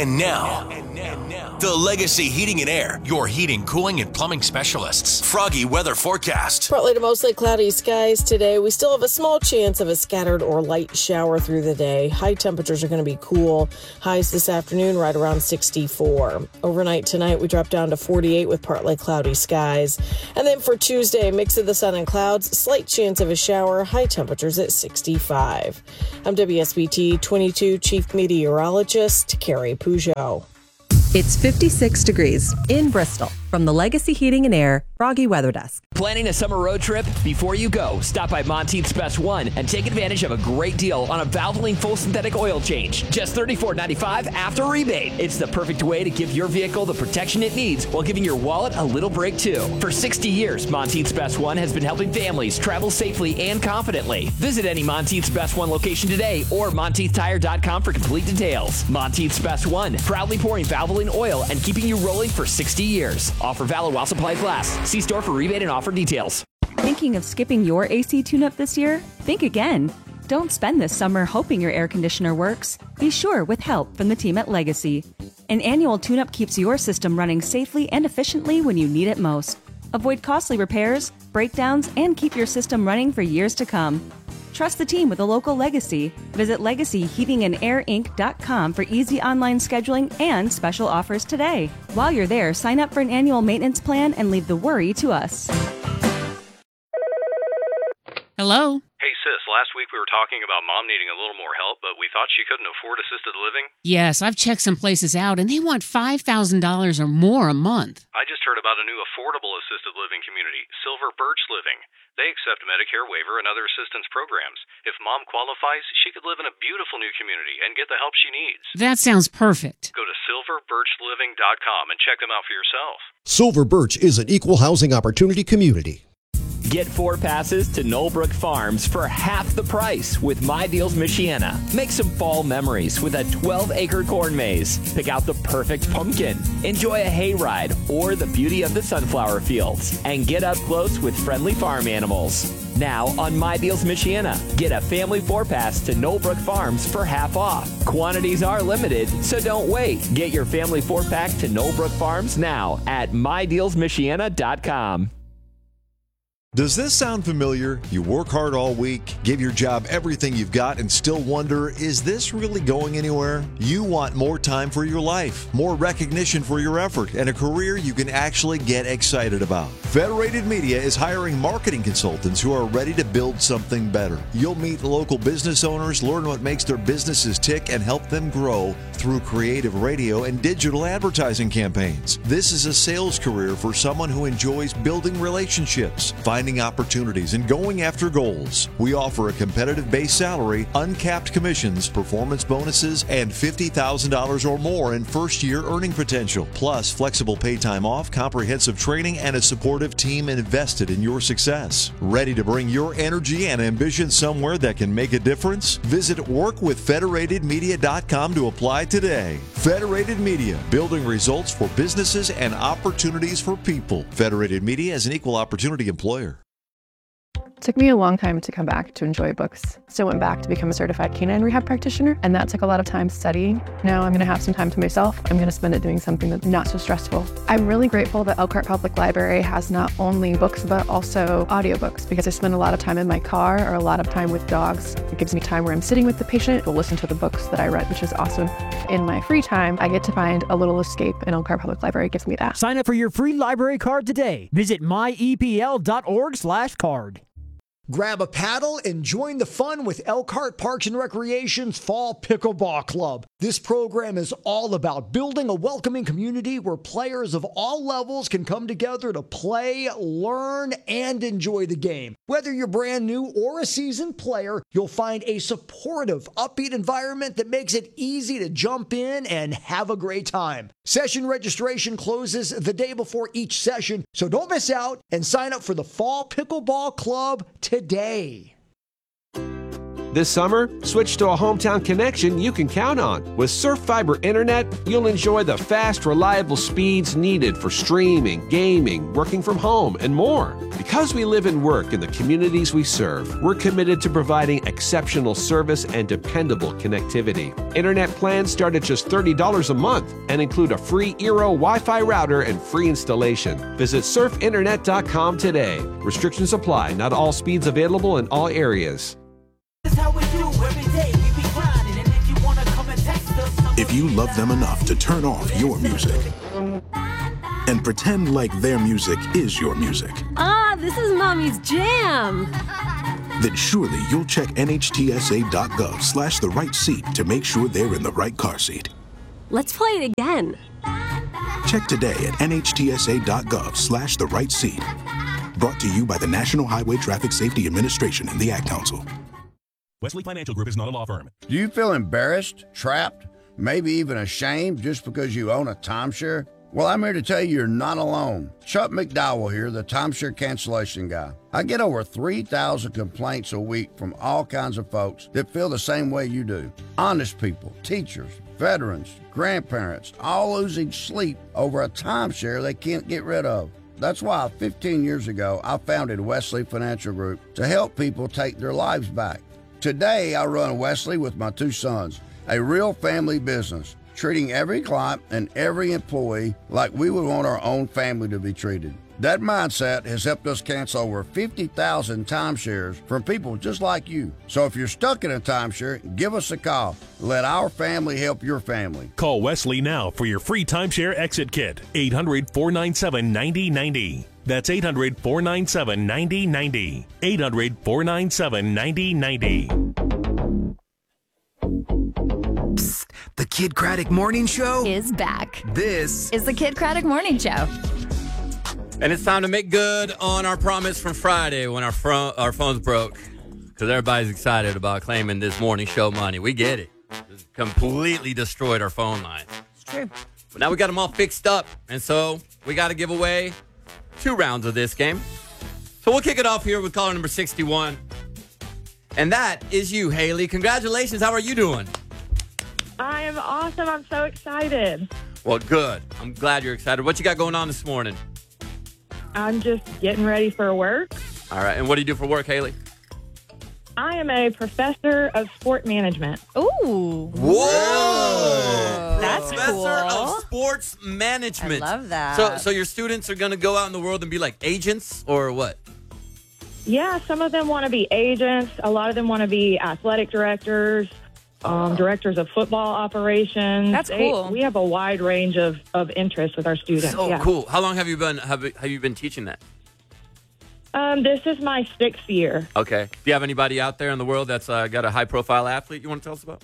And now, the Legacy Heating and Air, your heating, cooling, and plumbing specialists. Froggy weather forecast. Partly to mostly cloudy skies today. We still have a small chance of a scattered or light shower through the day. High temperatures are going to be cool. Highs this afternoon right around 64. Overnight tonight, we drop down to 48 with partly cloudy skies. And then for Tuesday, mix of the sun and clouds, slight chance of a shower, high temperatures at 65. I'm WSBT 22 Chief Meteorologist Carrie Peugeot. It's 56 degrees in Bristol. From the Legacy Heating and Air Froggy Weather Desk. Planning a summer road trip? Before you go, stop by Monteith's Best One and take advantage of a great deal on a Valvoline full synthetic oil change. Just $34.95 after rebate. It's the perfect way to give your vehicle the protection it needs while giving your wallet a little break too. For 60 years, Monteith's Best One has been helping families travel safely and confidently. Visit any Monteith's Best One location today or MonteithTire.com for complete details. Monteith's Best One, proudly pouring Valvoline oil and keeping you rolling for 60 years. Offer valid while supplies last. See store for rebate and offer details. Thinking of skipping your AC tune-up this year? Think again. Don't spend this summer hoping your air conditioner works. Be sure with help from the team at Legacy. An annual tune-up keeps your system running safely and efficiently when you need it most. Avoid costly repairs, breakdowns, and keep your system running for years to come. Trust the team with a local Legacy. Visit LegacyHeatingandAirInc.com for easy online scheduling and special offers today. While you're there, sign up for an annual maintenance plan and leave the worry to us. Hello? Hey, sis, last week we were talking about Mom needing a little more help, but we thought she couldn't afford assisted living. Yes, I've checked some places out, and they want $5,000 or more a month. I just heard about a new affordable assisted living community, Silver Birch Living. They accept Medicare waiver and other assistance programs. If Mom qualifies, she could live in a beautiful new community and get the help she needs. That sounds perfect. Go to silverbirchliving.com and check them out for yourself. Silver Birch is an equal housing opportunity community. Get 4 passes to Knollbrook Farms for half the price with My Deals Michiana. Make some fall memories with a 12-acre corn maze. Pick out the perfect pumpkin. Enjoy a hayride or the beauty of the sunflower fields. And get up close with friendly farm animals. Now on My Deals Michiana, get a family 4-pass to Knollbrook Farms for half off. Quantities are limited, so don't wait. Get your family 4-pack to Knollbrook Farms now at MyDealsMichiana.com. Does this sound familiar? You work hard all week, give your job everything you've got, and still wonder, is this really going anywhere? You want more time for your life, more recognition for your effort, and a career you can actually get excited about. Federated Media is hiring marketing consultants who are ready to build something better. You'll meet local business owners, learn what makes their businesses tick, and help them grow through creative radio and digital advertising campaigns. This is a sales career for someone who enjoys building relationships, finding opportunities, and going after goals. We offer a competitive base salary, uncapped commissions, performance bonuses, and $50,000 or more in first-year earning potential, plus flexible pay time off, comprehensive training, and a supportive team invested in your success. Ready to bring your energy and ambition somewhere that can make a difference? Visit workwithfederatedmedia.com to apply today. Federated Media, building results for businesses and opportunities for people. Federated Media is an equal opportunity employer. It took me a long time to come back to enjoy books. So I went back to become a certified canine rehab practitioner, and that took a lot of time studying. Now I'm going to have some time to myself. I'm going to spend it doing something that's not so stressful. I'm really grateful that Elkhart Public Library has not only books, but also audiobooks, because I spend a lot of time in my car or a lot of time with dogs. It gives me time where I'm sitting with the patient to listen to the books that I read, which is awesome. In my free time, I get to find a little escape, and Elkhart Public Library gives me that. Sign up for your free library card today. Visit myepl.org/card. Grab a paddle and join the fun with Elkhart Parks and Recreation's Fall Pickleball Club. This program is all about building a welcoming community where players of all levels can come together to play, learn, and enjoy the game. Whether you're brand new or a seasoned player, you'll find a supportive, upbeat environment that makes it easy to jump in and have a great time. Session registration closes the day before each session, so don't miss out and sign up for the Fall Pickleball Club today. This summer, switch to a hometown connection you can count on. With Surf Fiber Internet, you'll enjoy the fast, reliable speeds needed for streaming, gaming, working from home, and more. Because we live and work in the communities we serve, we're committed to providing exceptional service and dependable connectivity. Internet plans start at just $30 a month and include a free Eero Wi-Fi router and free installation. Visit surfinternet.com today. Restrictions apply. Not all speeds available in all areas. If you love them enough to turn off your music and pretend like their music is your music, this is Mommy's jam. then surely you'll check nhtsa.gov/the right seat to make sure they're in the right car seat. Let's play it again. Check today at nhtsa.gov/the right seat. Brought to you by the National Highway Traffic Safety Administration and the Ad Council. Wesley Financial Group is not a law firm. Do you feel embarrassed, trapped, maybe even ashamed just because you own a timeshare? Well, I'm here to tell you you're not alone. Chuck McDowell here, the timeshare cancellation guy. I get over 3,000 complaints a week from all kinds of folks that feel the same way you do. Honest people, teachers, veterans, grandparents, all losing sleep over a timeshare they can't get rid of. That's why 15 years ago, I founded Wesley Financial Group to help people take their lives back. Today, I run Wesley with my two sons, a real family business, treating every client and every employee like we would want our own family to be treated. That mindset has helped us cancel over 50,000 timeshares from people just like you. So if you're stuck in a timeshare, give us a call. Let our family help your family. Call Wesley now for your free timeshare exit kit. 800-497-9090. That's 800-497-9090. 800-497-9090. Psst, the Kid Craddock Morning Show is back. This is the Kid Craddock Morning Show. And it's time to make good on our promise from Friday when our phones broke. Because everybody's excited about claiming this morning show money. We get it. Just completely destroyed our phone lines. It's true. But now we got them all fixed up. And so we got to give away 2 rounds of this game. So we'll kick it off here with caller number 61. And that is you, Haley. Congratulations. How are you doing? I am awesome. I'm so excited. Well, good. I'm glad you're excited. What you got going on this morning? I'm just getting ready for work. All right. And what do you do for work, Haley? I am a professor of sport management. Ooh. Whoa. That's Professor cool. of sports management. I love that. So your students are going to go out in the world and be like agents or what? Yeah, some of them want to be agents. A lot of them want to be athletic directors, directors of football operations. That's cool. We have a wide range of interests with our students. So yeah. cool. How long have you been teaching that? This is my 6th year. Okay. Do you have anybody out there in the world that's got a high-profile athlete you want to tell us about?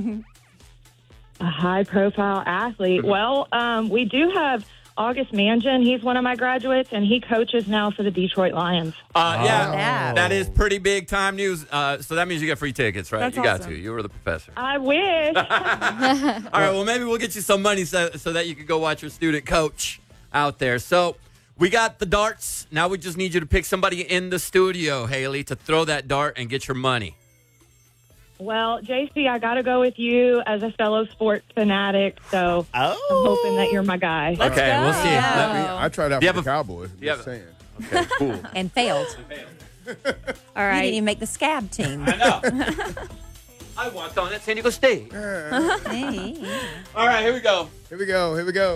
A high-profile athlete. Well, we do have August Mansion. He's one of my graduates, and he coaches now for the Detroit Lions. Yeah, that is pretty big time news. So that means you get free tickets, right? That's you got awesome. to. You were the professor. I wish. All right, well, maybe we'll get you some money so that you can go watch your student coach out there. So we got the darts. Now we just need you to pick somebody in the studio, Haley, to throw that dart and get your money. Well, JC, I got to go with you as a fellow sports fanatic, so I'm hoping that you're my guy. We'll see. I tried out for the Cowboys. Just saying. Okay, cool. And failed. All right. You didn't even make the scab team. I know. I want on at San Diego State. Hey. All right, here we go. Here we go.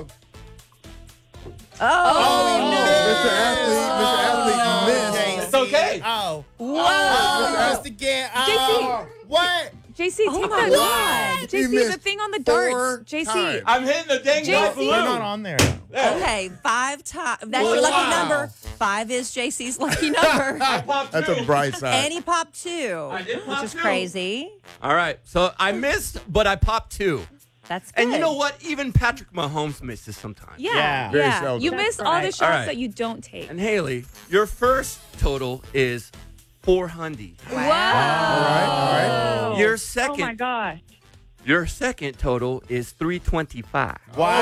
Oh, no. Mr. Athlete, you missed. It's okay. Whoa. Mr. Again. JC. What? JC, take that dart. You JC, missed the thing on the darts. JC. times. I'm hitting the dang JC. balloon. They're not on there. Okay, 5 times. That's your lucky number. 5 is JC's lucky number. That's a bright side. And he popped 2, which is crazy. All right, so I missed, but I popped 2. That's good. And you know what? Even Patrick Mahomes misses sometimes. Yeah. Very seldom. You miss all the shots that you don't take. And Haley, your first total is 400. Wow. All right. Your second. Oh, my gosh. Your second total is 325. Wow.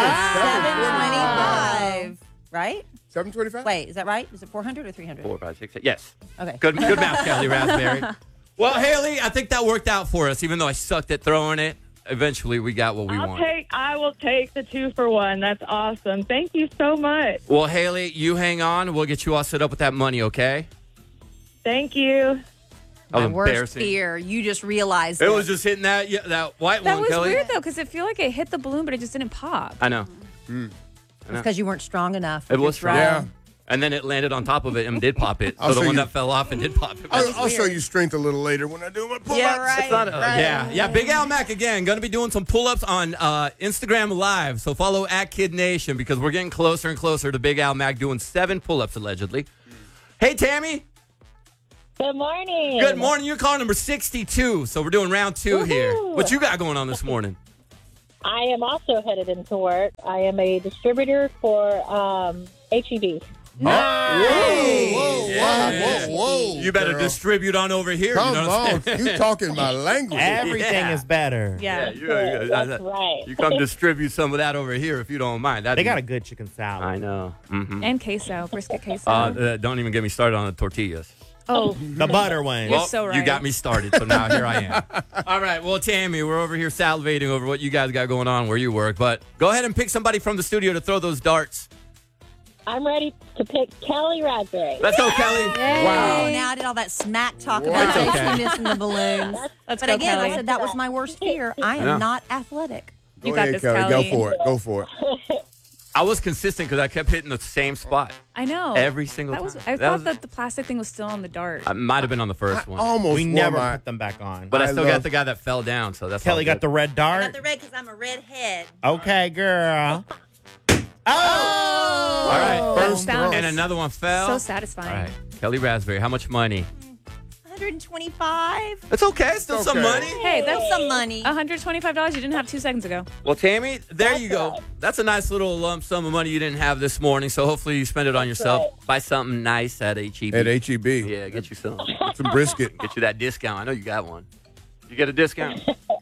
725. Right? 725? Wait, is that right? Is it 400 or 300? 4, 5, 6, 7. Yes. Okay. Good math, Kelly Raspberry. Well, Haley, I think that worked out for us, even though I sucked at throwing it. Eventually, we got what we wanted. I will take the 2-for-1. That's awesome. Thank you so much. Well, Haley, you hang on. We'll get you all set up with that money, okay? Thank you. My worst fear. You just realized it was just hitting that white That one, was Kelly. weird, though, because it feel like it hit the balloon, but it just didn't pop. I know. It's because you weren't strong enough. It was strong. Yeah. And then it landed on top of it and did pop it. So the one that fell off and did pop it. I'll show you strength a little later when I do my pull-ups. Yeah, right. It's not yeah. Big Al Mac again. Going to be doing some pull-ups on Instagram Live. So follow @KidNation because we're getting closer and closer to Big Al Mac doing 7 pull-ups allegedly. Hey, Tammy. Good morning. Good morning. You're calling number 62. So we're doing round 2 here. What you got going on this morning? I am also headed into work. I am a distributor for HEB. Whoa. You better distribute on over here. Come you know what I'm on. saying? You talking my language. Everything is better. Yeah. That's right. You come distribute some of that over here if you don't mind. They got a good chicken salad. I know. Mm-hmm. And queso, brisket queso. Don't even get me started on the tortillas. Oh, the butter one. You're so right. You got me started, so now here I am. All right, well, Tammy, we're over here salivating over what you guys got going on where you work, but go ahead and pick somebody from the studio to throw those darts. I'm ready to pick Kelly Raspberry. Let's go, Kelly. Wow. Now I did all that smack talk about okay. missing the balloons. Let's but go, again, Kelly. I said that was my worst fear. I am not athletic. You Go got ahead, this, Kelly. Kelly. Go for it. I was consistent because I kept hitting the same spot. I know. Every single time. I thought that the plastic thing was still on the dart. I might have been on the first one. Almost. We never put them back on. But I still got the guy that fell down, so that's Kelly all got good. the red I dart. got the red because I'm a redhead. Okay, girl. All right, First throw. and another one fell. So satisfying. All right, Kelly Raspberry, how much money? 125. It's okay, still some money. Hey, that's some money. $125 you didn't have 2 seconds ago. Well, Tammy, there you go. That's a nice little lump sum of money you didn't have this morning, so hopefully you spend it on yourself. Buy something nice at HEB. At HEB. Yeah, get you some. Some brisket. Get you that discount. I know you got one. You get a discount?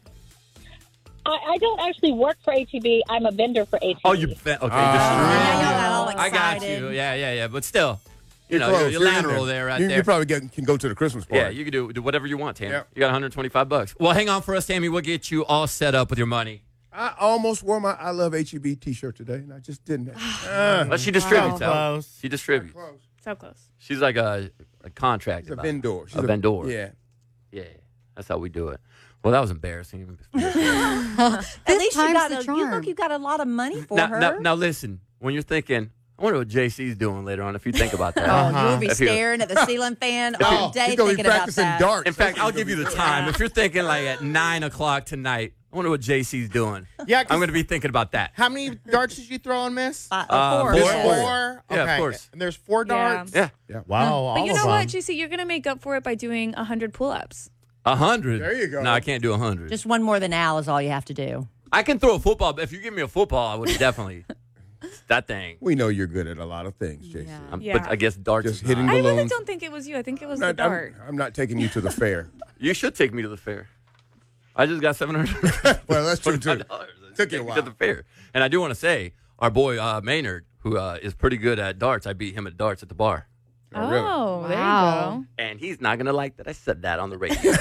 I don't actually work for HEB. I'm a vendor for HEB. Oh, you okay. I got you. Yeah. But still, you know, close. you're lateral there, right you, there. You probably can go to the Christmas party. Yeah, you can do whatever you want, Tammy. Yep. You got $125. Well, hang on for us, Tammy. We'll get you all set up with your money. I almost wore my I Love HEB t-shirt today, and I just didn't. But she distributes. Wow. She distributes. So close. She's like a contractor. She's a vendor. She's a vendor. Yeah. That's how we do it. Well, that was embarrassing. At least you got a lot of money for her. Now, listen. When you're thinking, I wonder what JC's doing later on. If you think about that, Oh, you'll be staring at the ceiling fan all day he's gonna be thinking about practicing that. darts. In fact, I'll give you the time. If you're thinking like at 9 o'clock tonight, I wonder what JC's doing. Yeah, I'm going to be thinking about that. How many darts did you throw on, Miss? 4. Four. Four? Yeah, of Okay. course. And there's 4 darts? Yeah. Wow, But you all know of what, them. JC? You're going to make up for it by doing 100 pull-ups. 100. There you go. No, I can't do 100. Just one more than Al is all you have to do. I can throw a football. But if you give me a football, I would definitely. That thing. We know you're good at a lot of things, JC. Yeah. But I guess darts Just is hitting not. I really balloons. don't think it was you. I think it was the dart. I'm not taking you to the fair. You should take me to the fair. I just got $700. Well, that's true, too. Took you a me while. to the fair. And I do want to say, our boy Maynard, who is pretty good at darts, I beat him at darts at the bar. Oh, really? there you go. And he's not going to like that I said that on the radio.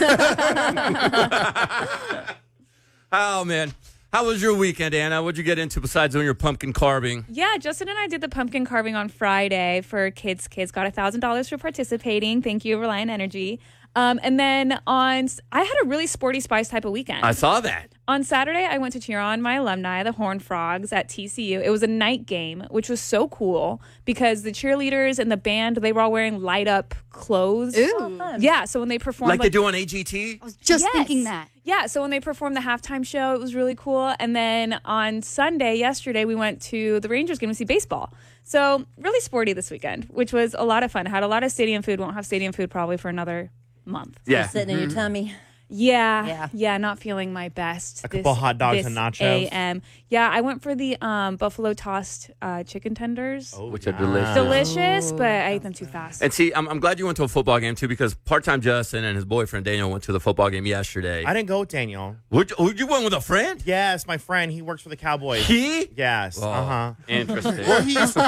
Oh, man. How was your weekend, Anna? What'd you get into besides doing your pumpkin carving? Yeah, Justin and I did the pumpkin carving on Friday for kids. Kids got $1,000 for participating. Thank you, Reliant Energy. And then I had a really sporty spice type of weekend. I saw that. On Saturday, I went to cheer on my alumni, the Horned Frogs, at TCU. It was a night game, which was so cool because the cheerleaders and the band, they were all wearing light-up clothes. Ooh. Yeah, so when they performed... Like they do on AGT? I was just thinking that. Yeah, so when they performed the halftime show, it was really cool. And then on Sunday, yesterday, we went to the Rangers game to see baseball. So really sporty this weekend, which was a lot of fun. Had a lot of stadium food. Won't have stadium food probably for another month. Yeah. Sitting in your tummy. Yeah, not feeling my best. A couple hot dogs this and nachos. AM. Yeah, I went for the buffalo tossed chicken tenders. Which are delicious. Delicious, but I ate them too fast. And see, I'm glad you went to a football game too, because part-time Justin and his boyfriend Daniel went to the football game yesterday. I didn't go with Daniel. You went with a friend? Yes, my friend. He works for the Cowboys. He? Yes. Oh, interesting. Well, he used to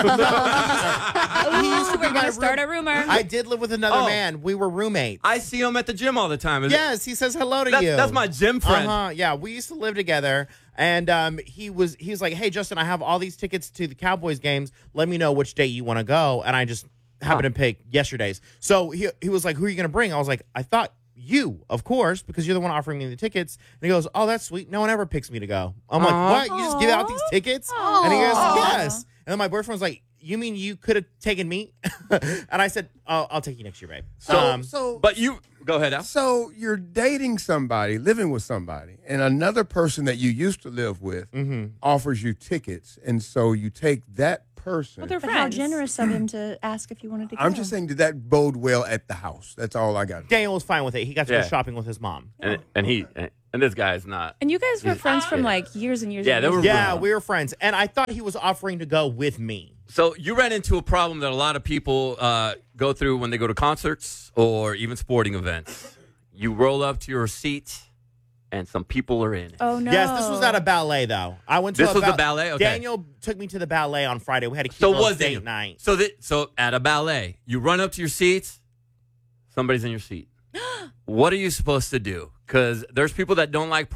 We're gonna start a rumor. I did live with another man. We were roommates. I see him at the gym all the time. Yes, he says hello to you. That's my gym friend. Yeah, we used to live together, and he was like, "Hey, Justin, I have all these tickets to the Cowboys games. Let me know which day you want to go." And I just happened to pick yesterday's. So he was like, "Who are you going to bring?" I was like, "I thought you, of course, because you're the one offering me the tickets." And he goes, "Oh, that's sweet. No one ever picks me to go." I'm like, "What? You just give out these tickets?" And he goes, "Yes." And then my boyfriend was like, "You mean you could have taken me?" And I said, I'll take you next year, babe. But you go ahead, Al. So you're dating somebody, living with somebody, and another person that you used to live with offers you tickets, and so you take that person. Well, they're friends. How generous of him to ask if you wanted to go. I'm just saying, did that bode well at the house? That's all I got. Daniel was fine with it. He got to go shopping with his mom. And this guy is not. And you guys were friends from like years and years. Yeah, and years. We were friends, and I thought he was offering to go with me. So you ran into a problem that a lot of people go through when they go to concerts or even sporting events. You roll up to your seat, and some people are in it. Oh, no. Yes, this was at a ballet, though. I went to This was the ballet? Okay. Daniel took me to the ballet on Friday. We had a cute So little was date it night. So at a ballet, you run up to your seats, somebody's in your seat. What are you supposed to do? Because there's people that don't like